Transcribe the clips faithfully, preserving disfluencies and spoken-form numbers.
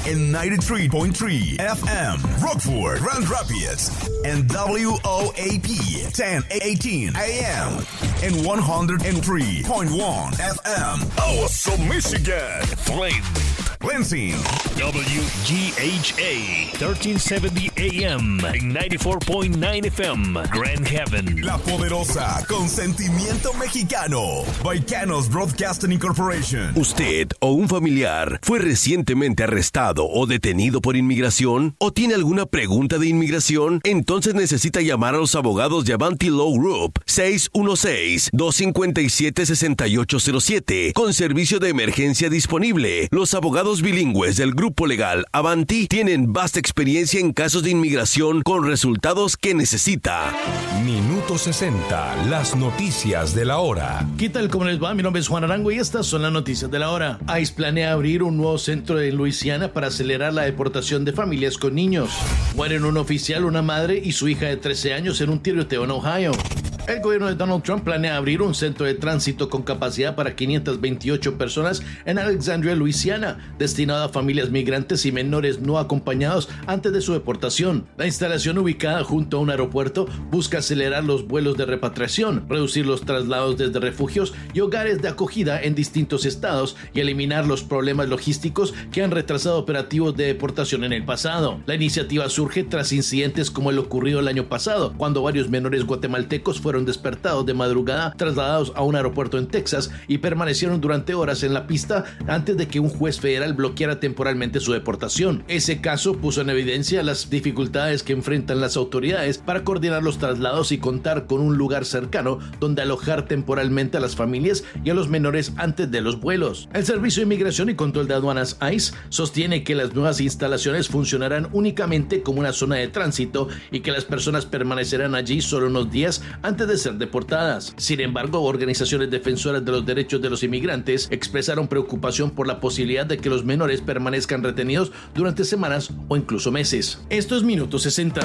en noventa y tres punto tres F M, Rockford, Grand Rapids, and W O A P ten eighteen A M, and one oh three point one F M, Awesome, Michigan, Flint, Lansing, W G H A thirteen seventy A M, and ninety-four point nine F M, Grand Haven, La Poderosa, con sentimiento mexicano, Baicanos Broadcasting Incorporation. ¿Usted o un familiar fue recientemente arrestado o detenido por inmigración? ¿O tiene alguna pregunta de inmigración? Entonces necesita llamar a los abogados de Avanti Law Group seis uno seis, dos cinco siete, seis ocho cero siete con servicio de emergencia disponible. Los abogados bilingües del grupo legal Avanti tienen vasta experiencia en casos de inmigración con resultados que necesita. Minuto sesenta, las noticias de la hora. ¿Qué tal? ¿Cómo les va? Mi nombre es Juan Arango y estas son las noticias de la hora. ICE planea abrir un nuevo centro en Luisiana para acelerar la deportación de familias con niños. Mueren un oficial, una madre y su hija de trece años en un tiroteo en Ohio. El gobierno de Donald Trump planea abrir un centro de tránsito con capacidad para quinientas veintiocho personas en Alexandria, Luisiana, destinado a familias migrantes y menores no acompañados antes de su deportación. La instalación, ubicada junto a un aeropuerto, busca acelerar los vuelos de repatriación, reducir los traslados desde refugios y hogares de acogida en distintos estados y eliminar los problemas logísticos que han retrasado operativos de deportación en el pasado. La iniciativa surge tras incidentes como el ocurrido el año pasado, cuando varios menores guatemaltecos fueron despertados de madrugada, trasladados a un aeropuerto en Texas y permanecieron durante horas en la pista antes de que un juez federal bloqueara temporalmente su deportación. Ese caso puso en evidencia las dificultades que enfrentan las autoridades para coordinar los traslados y contar con un lugar cercano donde alojar temporalmente a las familias y a los menores antes de los vuelos. El Servicio de Inmigración y Control de Aduanas ICE sostiene que las nuevas instalaciones funcionarán únicamente como una zona de tránsito y que las personas permanecerán allí solo unos días antes de ser deportadas. Sin embargo, organizaciones defensoras de los derechos de los inmigrantes expresaron preocupación por la posibilidad de que los menores permanezcan retenidos durante semanas o incluso meses. Esto es Minuto sesenta.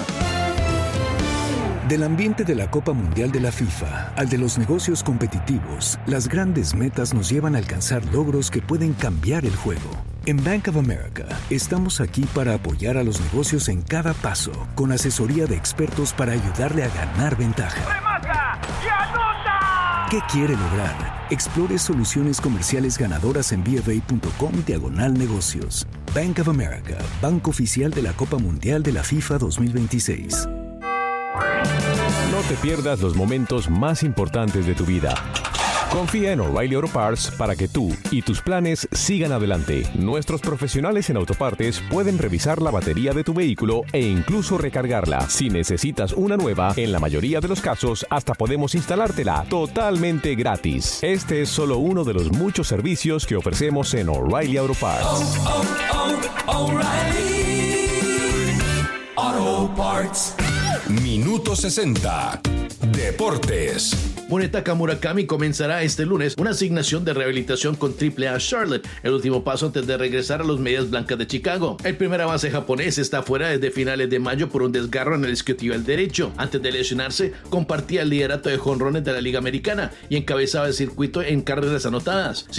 Del ambiente de la Copa Mundial de la FIFA al de los negocios competitivos, las grandes metas nos llevan a alcanzar logros que pueden cambiar el juego. En Bank of America, estamos aquí para apoyar a los negocios en cada paso, con asesoría de expertos para ayudarle a ganar ventaja. ¡Remata y anota! ¿Qué quiere lograr? Explore soluciones comerciales ganadoras en bfa.com diagonal negocios. Bank of America, banco oficial de la Copa Mundial de la FIFA dos mil veintiséis. No te pierdas los momentos más importantes de tu vida. Confía en O'Reilly Auto Parts para que tú y tus planes sigan adelante. Nuestros profesionales en autopartes pueden revisar la batería de tu vehículo e incluso recargarla. Si necesitas una nueva, en la mayoría de los casos hasta podemos instalártela totalmente gratis. Este es solo uno de los muchos servicios que ofrecemos en O'Reilly Auto Parts. Oh, oh, oh, O'Reilly Auto Parts. Minuto sesenta. Deportes. Munetaka Murakami comenzará este lunes una asignación de rehabilitación con Triple A Charlotte, el último paso antes de regresar a los Medias Blancas de Chicago. El primera base japonés está fuera desde finales de mayo por un desgarro en el isquiotibial derecho. Antes de lesionarse, compartía el liderato de jonrones de la Liga Americana y encabezaba el circuito en carreras anotadas.